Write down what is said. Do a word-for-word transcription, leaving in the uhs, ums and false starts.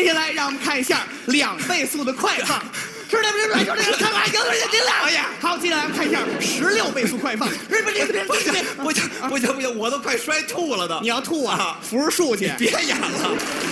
接下来让我们看一下两倍速的快放。是的，不是来，就是看看，有点进来。哎呀，好，接下来我们看一下十六倍速快放。不是不是不行不行不行不行，我都快摔吐了都。 你要吐啊？扶着树去。 别演了。